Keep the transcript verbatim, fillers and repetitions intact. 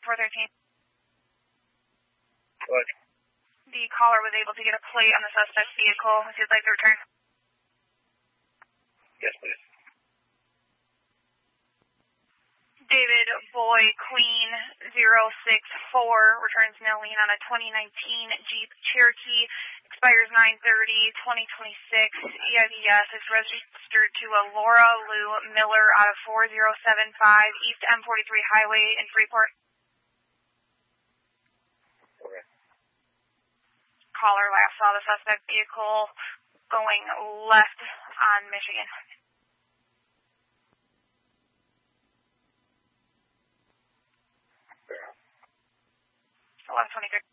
four thirteen. What? The caller was able to get a plate on the suspect's vehicle. If you'd like to return. Yes, please. David Boy Queen zero six four returns no lien on a twenty nineteen Jeep Cherokee. Expires nine thirty twenty twenty-six. E I D S is registered to a Laura Lou Miller out of four zero seven five East M forty-three Highway in Freeport. Okay. Caller last saw the suspect vehicle going left on Michigan. eleven twenty-three.